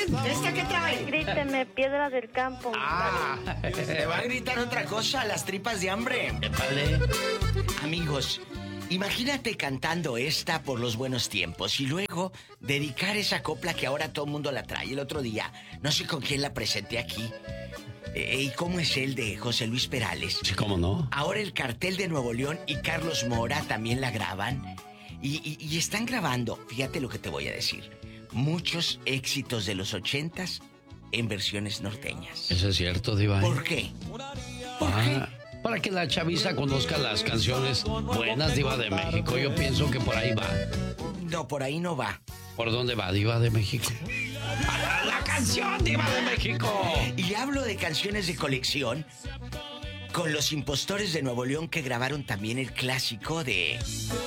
¿Esta qué trae? Gríteme, piedra del campo. Te va a gritar otra cosa, las tripas de hambre. Épale. Amigos, imagínate cantando esta por los buenos tiempos y luego dedicar esa copla que ahora todo el mundo la trae. El otro día, no sé con quién la presenté aquí. ¿Y cómo es el de José Luis Perales? Sí, cómo no. Ahora el Cartel de Nuevo León y Carlos Mora también la graban. Y están grabando, fíjate lo que te voy a decir, muchos éxitos de los 80s en versiones norteñas. Eso es cierto, Diva. ¿Por qué? ¿Por qué? Para que la chaviza conozca las canciones buenas, Diva de México. Yo pienso que por ahí va. No, por ahí no va. ¿Por dónde va, Diva de México? ¡La canción, Diva de México! Y hablo de canciones de colección con los Impostores de Nuevo León que grabaron también el clásico de